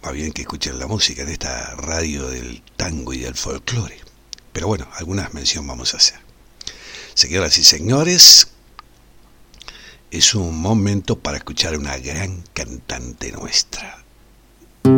sepa bien que escuchen la música en esta radio del tango y del folclore. Pero bueno, algunas mención vamos a hacer. Señoras y señores, es un momento para escuchar a una gran cantante nuestra.